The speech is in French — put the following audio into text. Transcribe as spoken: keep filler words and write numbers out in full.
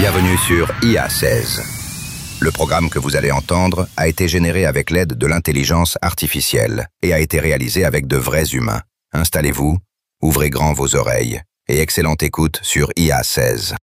Bienvenue sur I A seize. Le programme que vous allez entendre a été généré avec l'aide de l'intelligence artificielle et a été réalisé avec de vrais humains. Installez-vous, ouvrez grand vos oreilles et excellente écoute sur I A seize.